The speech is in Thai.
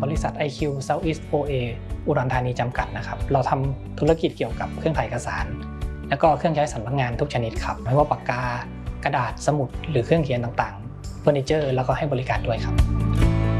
บริษัท IQ Southeast OA อุดรธานีจำกัดนะครับเราทำธุรกิจเกี่ยวกับเครื่องถ่ายเอกสารและก็เครื่องใช้สำนักงานทุกชนิดครับไม่ว่าปากกากระดาษสมุดหรือเครื่องเขียนต่างๆเฟอร์นิเจอร์แล้วก็ให้บริการด้วยครับ